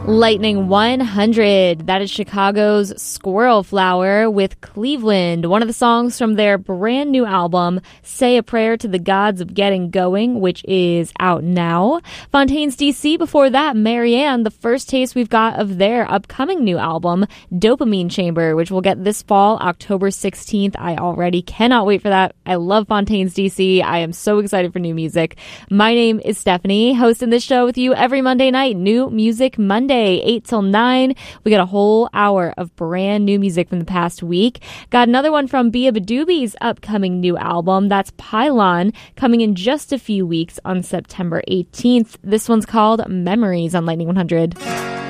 Lightning 100. That is Chicago's Squirrel Flower with Cleveland, one of the songs from their brand new album, Say a Prayer to the Gods of Getting Going, which is out now. Fontaines DC before that, Marianne, the first taste we've got of their upcoming new album, Dopamine Chamber, which will get this fall, October 16th. I already cannot wait for that. I love Fontaines DC. I am so excited for new music. My name is Stephanie, hosting this show with you every Monday night, New Music Monday. 8 till 9. We got a whole hour of brand new music from the past week. Got another one from Beabadoobie's upcoming new album. That's Pylon, coming in just a few weeks on September 18th. This one's called Memories on Lightning 100.